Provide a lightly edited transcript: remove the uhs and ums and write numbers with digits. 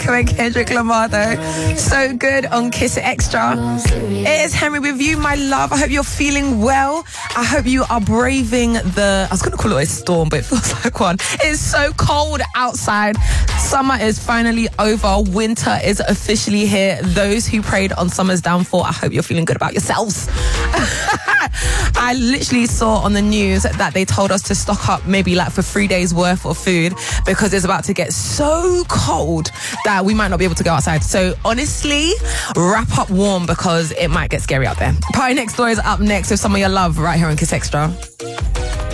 Echo and Kendrick Lamar, though. So good on Kiss Extra. It is Henry with you, my love. I hope you're feeling well. I hope you are braving I was going to call it a storm, but it feels like one. It's so cold outside. Summer is finally over. Winter is officially here. Those who prayed on summer's downfall, I hope you're feeling good about yourselves. I literally saw on the news that they told us to stock up maybe like for 3 days worth of food because it's about to get so cold that we might not be able to go outside. So honestly, wrap up warm because it might get scary out there. Party Next Door is up next with some of your love right here on Kiss Extra.